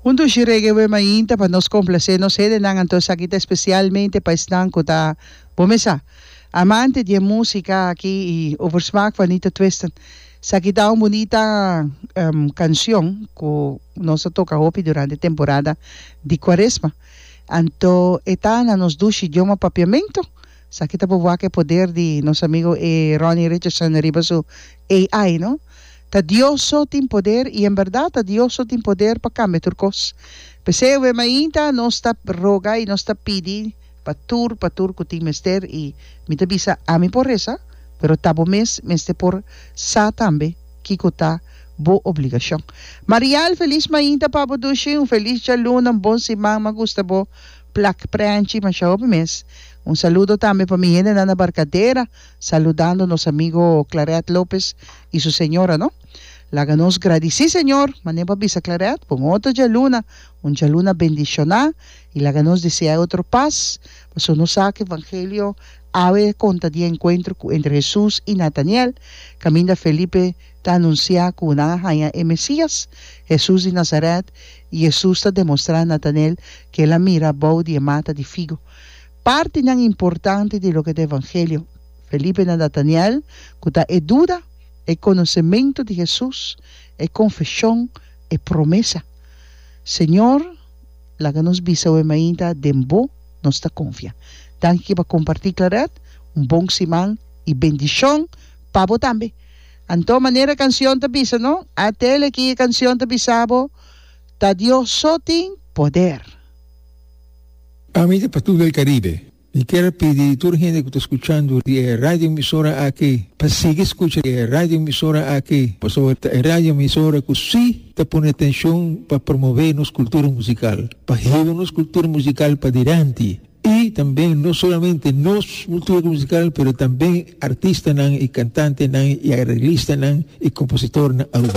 Mundo xirege we mainta para nos complacer, nos de nang anto sakita especialmente para estar com ta bomesa. Amante de música aqui e oversmaak van Nita Twiston. Sakita uma bonita canção que nós toca hopi durante a temporada de Quaresma. Anto etana nos dushi idioma papiamento. Sakita po que poder de nosso amigo Ronnie Richardson arriba su AI, no? Ta Dios tem poder e em verdade Dios tem poder para cambiar turcos. Pese we mainta nos está roga e nos está pedi patur que tem mester e me te bisa a mi por esa, pero tabo meste por sa tambe que cota bo obrigação. Marial feliz mainta para bodushi, feliz jaluna, bom simang magusta bo plak pranchi machao mes. Un saludo también para mi gente Nana Barcadera, saludando a nuestro amigo Claret López y su señora, ¿no? La ganos gratis, sí, señor, maneba bisa Claret, pon otro jaluna, un jaluna bendicional, y la ganos desea otro paz, pues uno saque evangelio, ave conta de encuentro entre Jesús y Nataniel, camina Felipe, te anuncia que una haya el Mesías, Jesús de Nazaret, y Jesús está demostrando a Nataniel que la mira baudi y mata de figo. Parte tan importante de lo que es el Evangelio. Felipe y Nataniel, que está en duda, el conocimiento de Jesús, el confesión, el promesa. Señor, la que nos visa hoy mañana, dembo, nos está confía. Danke que va a compartir claret, un bon simán y bendición, pavo también. Anto manera canción te visa, ¿no? A tele que canción te visabo, ta Dios sotin poder. Amiga para todo el Caribe, y quiero pedir a toda la gente que está escuchando de radio emisora aquí, para seguir escuchando de radio emisora aquí, pues sobre radio emisora que sí te pone atención para promover nuestra cultura musical, para llevar nuestra cultura musical para adelante. Y también no solamente nuestra cultura musical, pero también artistas y cantantes y arreglistas y compositores.